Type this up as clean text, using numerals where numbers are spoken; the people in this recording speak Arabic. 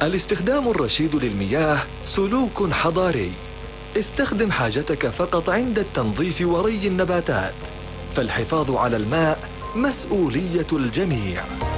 الاستخدام الرشيد للمياه سلوك حضاري. استخدم حاجتك فقط عند التنظيف وري النباتات، فالحفاظ على الماء مسؤولية الجميع.